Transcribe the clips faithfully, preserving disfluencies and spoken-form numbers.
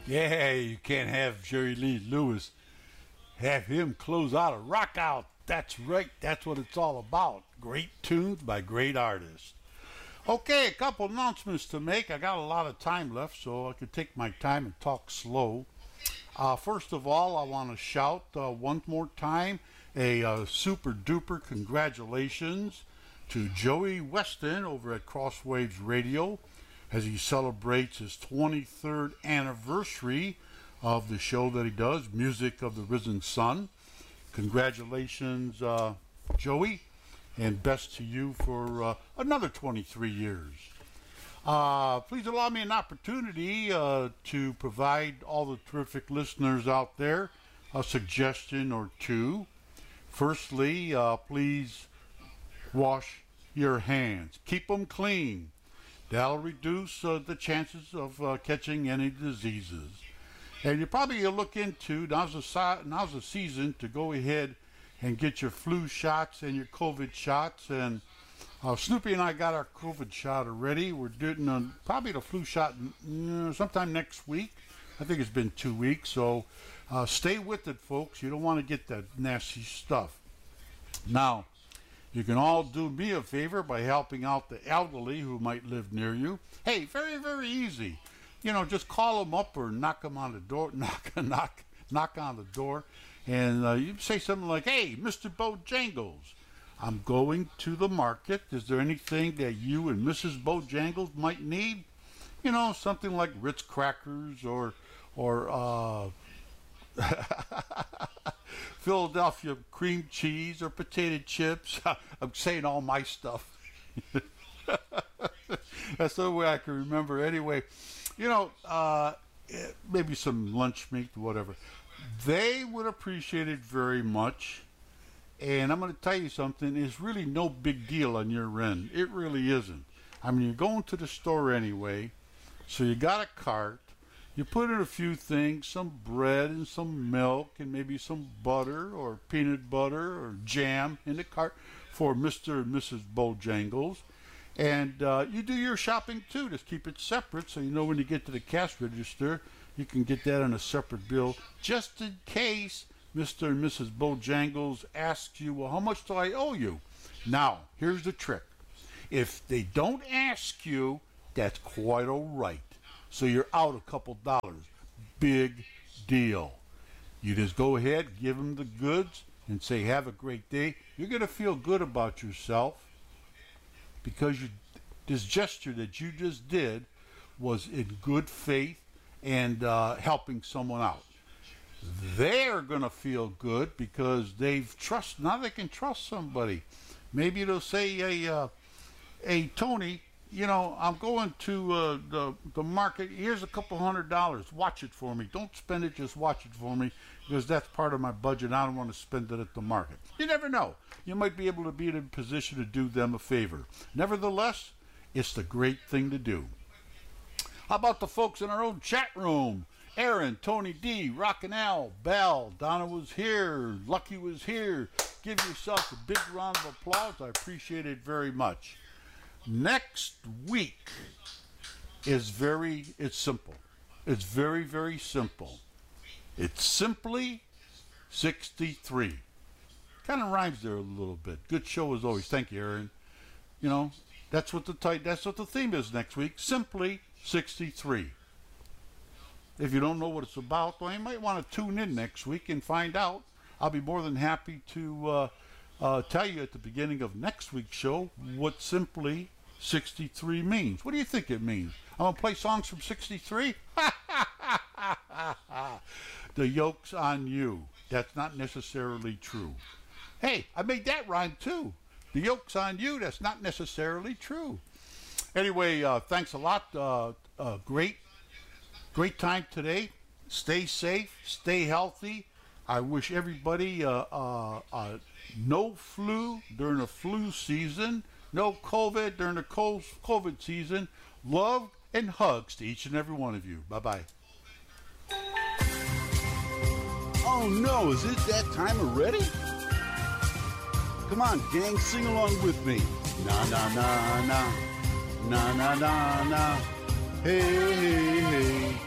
Yeah, you can't have Jerry Lee Lewis have him close out a rock out. That's right. That's what it's all about. Great tunes by great artists. Okay, a couple announcements to make. I got a lot of time left, so I could take my time and talk slow. Uh, first of all, I want to shout uh, one more time a uh, super duper congratulations to Joey Weston over at Crosswaves Radio as he celebrates his twenty-third anniversary of the show that he does, Music of the Risen Sun. Congratulations, uh, Joey, and best to you for uh, another twenty-three years. Uh, please allow me an opportunity uh, to provide all the terrific listeners out there a suggestion or two. Firstly, uh, please wash your hands. Keep them clean. That'll reduce uh, the chances of uh, catching any diseases. And you probably look into, now's the, si- now's the season to go ahead and get your flu shots and your COVID shots. And uh, Snoopy and I got our COVID shot already. We're doing uh, probably the flu shot mm, sometime next week. I think it's been two weeks. So uh, stay with it, folks. You don't want to get that nasty stuff. Now, you can all do me a favor by helping out the elderly who might live near you. Hey, very, very easy. You know, just call them up or knock them on the door, knock, knock, knock on the door, and uh, you say something like, "Hey, Mister Bojangles, I'm going to the market. Is there anything that you and Missus Bojangles might need? You know, something like Ritz crackers or, or uh, Philadelphia cream cheese or potato chips." I'm saying all my stuff. That's the way I can remember. Anyway. You know, uh, maybe some lunch meat, whatever. They would appreciate it very much. And I'm going to tell you something, it's really no big deal on your end. It really isn't. I mean, you're going to the store anyway, so you got a cart. You put in a few things, some bread and some milk and maybe some butter or peanut butter or jam in the cart for Mister and Missus Bojangles. And uh, you do your shopping too. Just keep it separate so you know when you get to the cash register, you can get that on a separate bill just in case Mister and Missus Bojangles asks you, well, how much do I owe you? Now, here's the trick. If they don't ask you, that's quite all right. So you're out a couple dollars. Big deal. You just go ahead, give them the goods, and say, have a great day. You're going to feel good about yourself. Because you, this gesture that you just did was in good faith and uh, helping someone out. They're going to feel good because they've trust. Now they can trust somebody. Maybe they'll say, hey, uh, hey Tony, you know, I'm going to uh, the, the market. Here's a couple hundred dollars. Watch it for me. Don't spend it. Just watch it for me because that's part of my budget. I don't want to spend it at the market. You never know. You might be able to be in a position to do them a favor. Nevertheless, it's the great thing to do. How about the folks in our own chat room? Aaron, Tony D, Rockin' Al, Bell, Donna was here, Lucky was here. Give yourself a big round of applause. I appreciate it very much. Next week is very, it's simple. It's very, very simple. It's simply sixty-three. Kind of rhymes there a little bit. Good show as always. Thank you, Aaron. You know, that's what the tit- that's what the theme is next week. Simply sixty-three. If you don't know what it's about, well, you might want to tune in next week and find out. I'll be more than happy to uh, uh, tell you at the beginning of next week's show what Simply sixty-three means. What do you think it means? I'm going to play songs from sixty-three? The yoke's on you. That's not necessarily true. Hey, I made that rhyme too. The yoke's on you. That's not necessarily true. Anyway, uh, thanks a lot. Uh, uh, great, great time today. Stay safe. Stay healthy. I wish everybody uh, uh, uh, no flu during the flu season. No COVID during the COVID season. Love and hugs to each and every one of you. Bye-bye. Oh no, is it that time already? Come on, gang, sing along with me. Na na na na, na na na na. Hey hey hey,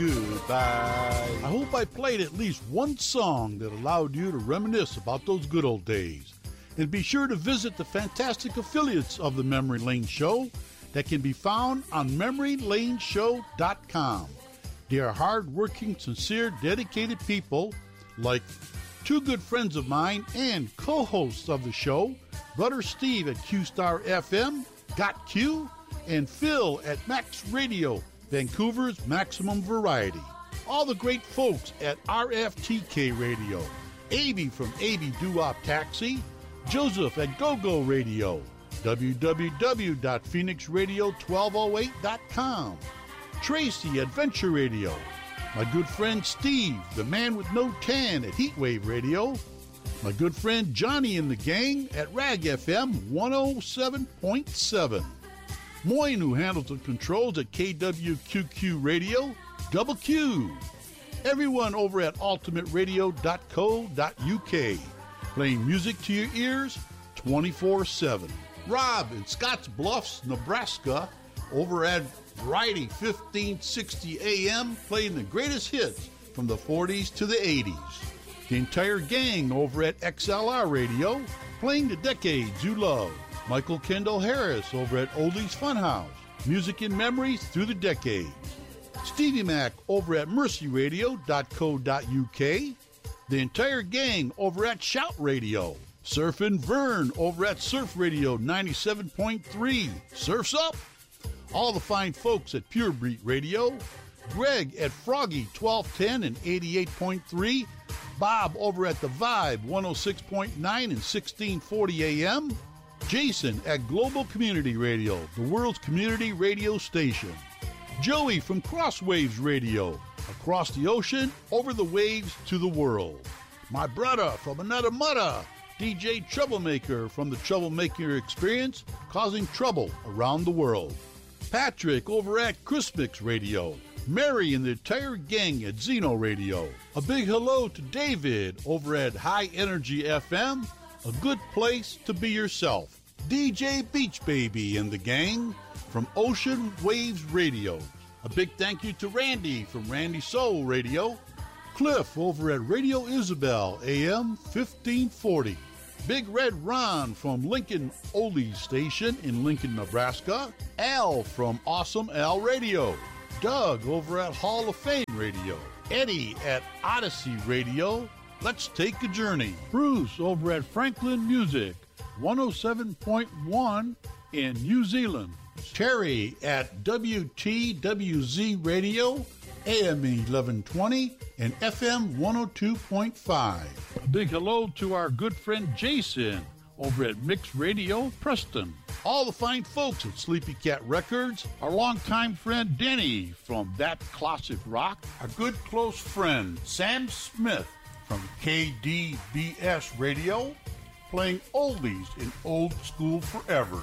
goodbye. I hope I played at least one song that allowed you to reminisce about those good old days. And be sure to visit the fantastic affiliates of the Memory Lane Show that can be found on memory lane show dot com. They are hard-working, sincere, dedicated people like two good friends of mine and co-hosts of the show, Brother Steve at Q-Star F M, Got Q, and Phil at Max Radio, Vancouver's Maximum Variety. All the great folks at R F T K Radio, A B from A B Doo-Wop Taxi, Joseph at Go-Go Radio, w w w dot phoenix radio twelve oh eight dot com, Tracy at Venture Radio, my good friend Steve, the man with no tan at Heatwave Radio, my good friend Johnny and the gang at Rag F M one oh seven point seven, Moyne, who handles the controls at K W Q Q Radio, Double Q, everyone over at ultimate radio dot co dot u k, playing music to your ears twenty-four seven. Rob in Scotts Bluffs, Nebraska, over at Variety fifteen sixty A M, playing the greatest hits from the forties to the eighties. The entire gang over at X L R Radio, playing the decades you love. Michael Kendall Harris over at Oldies Funhouse, music and memories through the decades. Stevie Mac over at mercy radio dot co dot u k. The entire gang over at Shout Radio. Surfin' Vern over at Surf Radio ninety-seven point three. Surf's up! All the fine folks at Pure Beat Radio. Greg at Froggy twelve ten and eighty-eight point three. Bob over at The Vibe one oh six point nine and sixteen forty A M. Jason at Global Community Radio, the world's community radio station. Joey from Crosswaves Radio, across the ocean, over the waves to the world. My brother from another mother, D J Troublemaker from the Troublemaker Experience, causing trouble around the world. Patrick over at Chrismix Radio. Mary and the entire gang at Zeno Radio. A big hello to David over at High Energy F M, a good place to be yourself. D J Beach Baby and the gang from Ocean Waves Radio. A big thank you to Randy from Randy Soul Radio. Cliff over at Radio Isabel, A M fifteen forty. Big Red Ron from Lincoln Oldies Station in Lincoln, Nebraska. Al from Awesome Al Radio. Doug over at Hall of Fame Radio. Eddie at Odyssey Radio. Let's take a journey. Bruce over at Franklin Music, one oh seven point one in New Zealand. Terry at W T W Z Radio, A M eleven twenty and F M one oh two point five. A big hello to our good friend Jason over at Mix Radio, Preston. All the fine folks at Sleepy Cat Records, our longtime friend Denny from That Classic Rock, our good close friend Sam Smith from K D B S Radio, playing oldies in old school forever.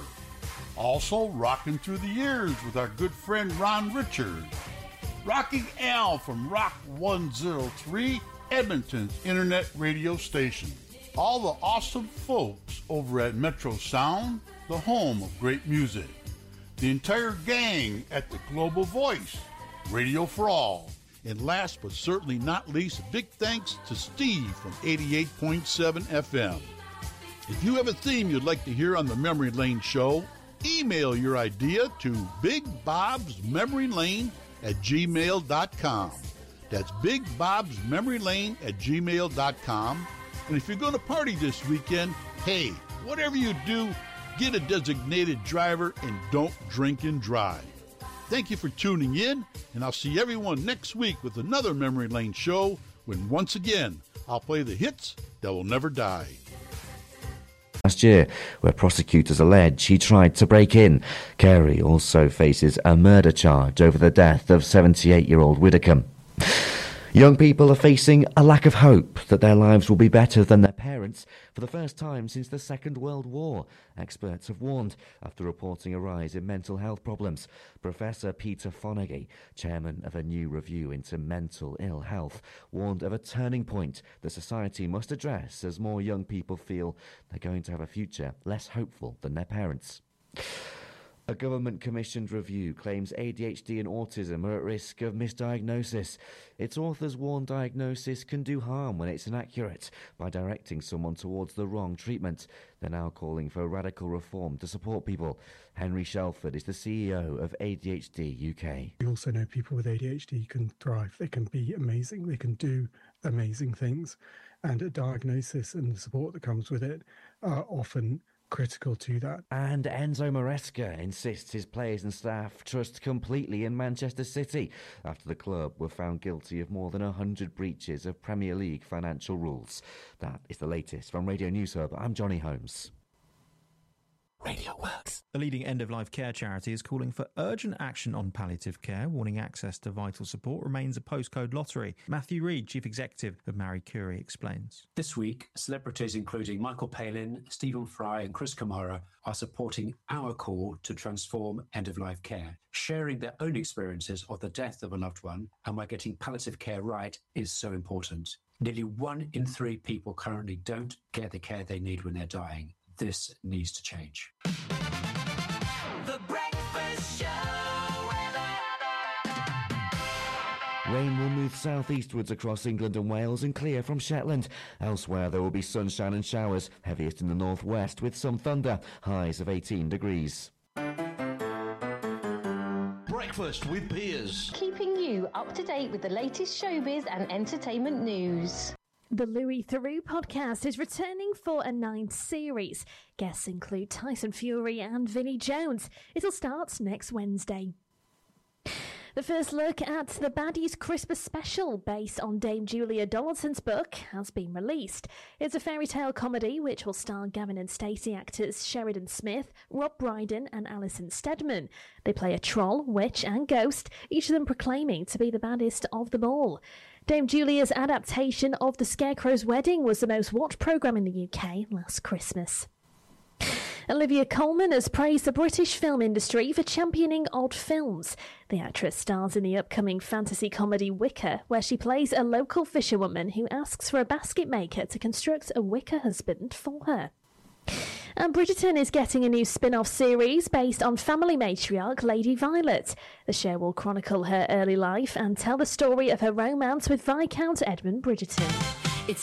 Also rocking through the years with our good friend Ron Richards. Rocking Al from Rock one oh three, Edmonton's internet radio station. All the awesome folks over at Metro Sound, the home of great music. The entire gang at the Global Voice, Radio for All. And last but certainly not least, a big thanks to Steve from eighty-eight point seven F M. If you have a theme you'd like to hear on the Memory Lane Show, email your idea to Big Bob's Memory Lane at gmail dot com. That's Big Bob's Memory Lane at gmail dot com. And if you're going to party this weekend, hey, whatever you do, get a designated driver and don't drink and drive. Thank you for tuning in, and I'll see everyone next week with another Memory Lane Show when once again I'll play the hits that will never die. Last year, where prosecutors allege he tried to break in. Carey also faces a murder charge over the death of seventy-eight-year-old Widdicombe. Young people are facing a lack of hope that their lives will be better than their parents for the first time since the Second World War. Experts have warned after reporting a rise in mental health problems. Professor Peter Fonagy, chairman of a new review into mental ill health, warned of a turning point that society must address as more young people feel they're going to have a future less hopeful than their parents. A government-commissioned review claims A D H D and autism are at risk of misdiagnosis. Its authors warn diagnosis can do harm when it's inaccurate by directing someone towards the wrong treatment. They're now calling for radical reform to support people. Henry Shelford is the C E O of A D H D U K. We also know people with A D H D can thrive. They can be amazing. They can do amazing things. And a diagnosis and the support that comes with it are often critical to that. And Enzo Maresca insists his players and staff trust completely in Manchester City after the club were found guilty of more than one hundred breaches of Premier League financial rules. That is the latest from Radio News Hub. I'm Johnny Holmes. Radio Works. The leading end-of-life care charity is calling for urgent action on palliative care, warning access to vital support remains a postcode lottery. Matthew Reid, Chief Executive of Marie Curie, explains. This week, celebrities including Michael Palin, Stephen Fry and Chris Kamara are supporting our call to transform end-of-life care, sharing their own experiences of the death of a loved one and why getting palliative care right is so important. Nearly one in three people currently don't get the care they need when they're dying. This needs to change. The Breakfast Show. Rain will move southeastwards across England and Wales and clear from Shetland. Elsewhere there will be sunshine and showers, heaviest in the northwest with some thunder, highs of eighteen degrees. Breakfast with Piers. Keeping you up to date with the latest showbiz and entertainment news. The Louis Theroux podcast is returning for a ninth series. Guests include Tyson Fury and Vinnie Jones. It'll start next Wednesday. The first look at the Baddies Christmas special, based on Dame Julia Donaldson's book, has been released. It's a fairy tale comedy which will star Gavin and Stacey actors Sheridan Smith, Rob Brydon and Alison Steadman. They play a troll, witch and ghost, each of them proclaiming to be the baddest of them all. Dame Julia's adaptation of The Scarecrow's Wedding was the most watched programme in the U K last Christmas. Olivia Colman has praised the British film industry for championing odd films. The actress stars in the upcoming fantasy comedy Wicker, where she plays a local fisherwoman who asks for a basket maker to construct a wicker husband for her. And Bridgerton is getting a new spin-off series based on family matriarch Lady Violet. The show will chronicle her early life and tell the story of her romance with Viscount Edmund Bridgerton.